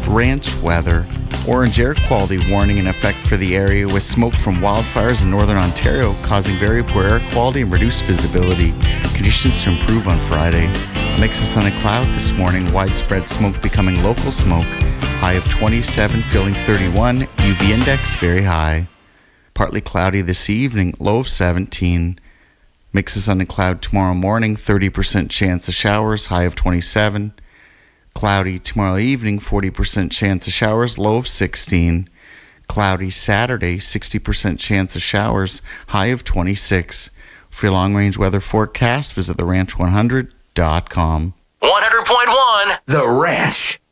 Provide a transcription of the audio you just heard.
ranch weather. Orange air quality warning in effect for the area with smoke from wildfires in northern Ontario causing very poor air quality and reduced visibility. Conditions to improve on Friday. A mix of sun and cloud this morning. Widespread smoke becoming local smoke. High of 27, feeling 31. UV index very high. Partly cloudy this evening. Low of 17. Mix of sun and cloud tomorrow morning. 30% chance of showers. High of 27. Cloudy tomorrow evening, 40% chance of showers, low of 16. Cloudy Saturday, 60% chance of showers, high of 26. For your long-range weather forecast, visit theranch100.com. 100.1 The Ranch.